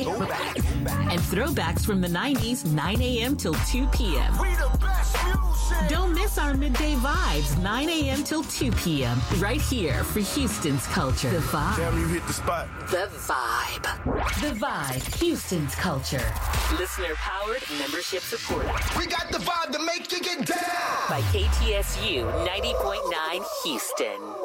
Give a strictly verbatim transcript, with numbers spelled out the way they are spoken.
Throwback. And throwbacks from the nineties, nine a.m. till two p.m. We the best music. Don't miss our midday vibes, nine a.m. till two p.m. Right here for Houston's culture. The Vibe. Damn, you hit the spot. The Vibe. The Vibe, Houston's culture. Listener powered, membership supported. We got the vibe to make you get down. By K T S U ninety point nine Houston.